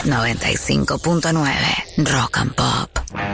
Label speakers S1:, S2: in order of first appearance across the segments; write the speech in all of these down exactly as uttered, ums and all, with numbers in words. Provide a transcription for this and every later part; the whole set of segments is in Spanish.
S1: noventa y cinco punto nueve Rock and Pop.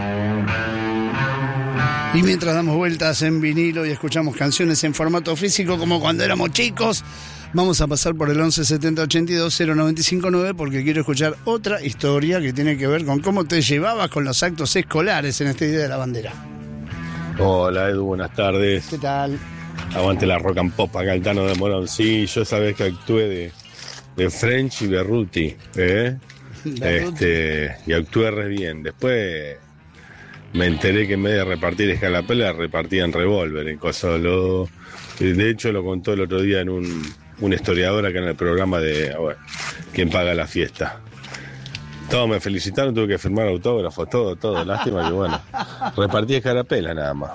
S2: Y mientras damos vueltas en vinilo y escuchamos canciones en formato físico como cuando éramos chicos, vamos a pasar por el once setenta ochenta y dos cero noventa y cinco nueve porque quiero escuchar otra historia que tiene que ver con cómo te llevabas con los actos escolares en este Día de la Bandera.
S3: Hola Edu, buenas tardes.
S2: ¿Qué tal?
S3: Aguante la Rock and Pop, acá el Tano de Morón. Sí, yo sabés que actué de, de French y Berruti, ¿eh? Este, y actué re bien. Después me enteré que en vez de repartir escalapela repartían revólver en Cosolo. De hecho lo contó el otro día en un, un historiador acá en el programa de bueno, ¿Quién paga la fiesta? Todos me felicitaron, tuve que firmar autógrafos, todo, todo. Lástima que bueno, repartí escalapela nada más.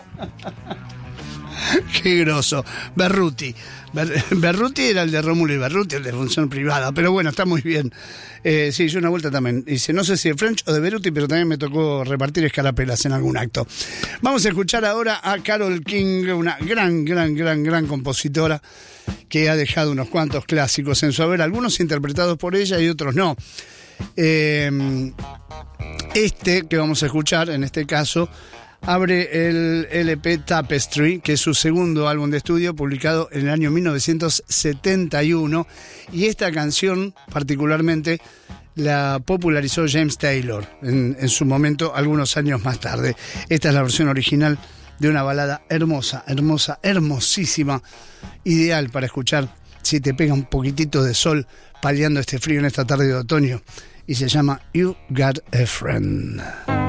S2: Qué groso. Berruti. Ber- Berruti era el de Rómulo y Berruti, el de función privada. Pero bueno, está muy bien. Eh, sí, yo una vuelta también. Dice, no sé si de French o de Berruti, pero también me tocó repartir escarapelas en algún acto. Vamos a escuchar ahora a Carole King, una gran, gran, gran, gran compositora que ha dejado unos cuantos clásicos en su haber, algunos interpretados por ella y otros no. Eh, este que vamos a escuchar, en este caso, abre el L P Tapestry, que es su segundo álbum de estudio, publicado en el año mil novecientos setenta y uno, y esta canción particularmente la popularizó James Taylor en, en su momento, algunos años más tarde. Esta es la versión original de una balada hermosa, hermosa, hermosísima, ideal para escuchar si te pega un poquitito de sol paliando este frío en esta tarde de otoño, y se llama You Got a Friend.